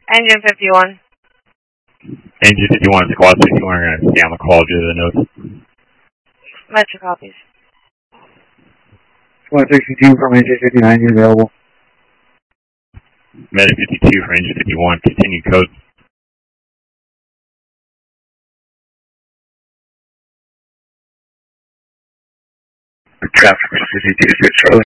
Engine 51. Engine 51, Squad 61 are going to stay on the call due to the notes. Metro copies. Squad 62 from Engine 59, you're available. Medic 52 for Engine 51, continue code. Traffic 52, switch